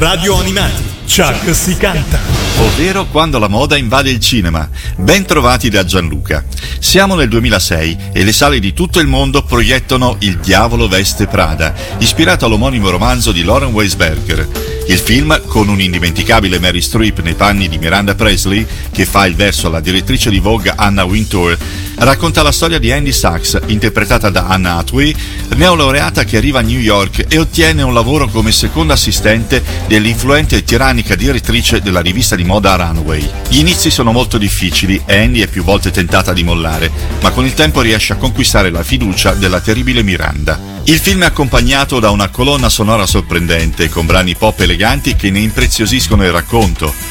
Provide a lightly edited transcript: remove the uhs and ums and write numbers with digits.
Radio Animati, Chuck si canta. Ovvero quando la moda invade il cinema. Ben trovati da Gianluca. Siamo nel 2006 e le sale di tutto il mondo proiettano Il diavolo veste Prada, ispirato all'omonimo romanzo di Lauren Weisberger. Il film, con un'indimenticabile Mary Streep nei panni di Miranda Presley, che fa il verso alla direttrice di Vogue Anna Wintour, racconta la storia di Andy Sachs, interpretata da Anna Hathaway, neolaureata che arriva a New York e ottiene un lavoro come seconda assistente dell'influente e tirannica direttrice della rivista di moda Runway. Gli inizi sono molto difficili e Andy è più volte tentata di mollare, ma con il tempo riesce a conquistare la fiducia della terribile Miranda. Il film è accompagnato da una colonna sonora sorprendente, con brani pop eleganti che ne impreziosiscono il racconto.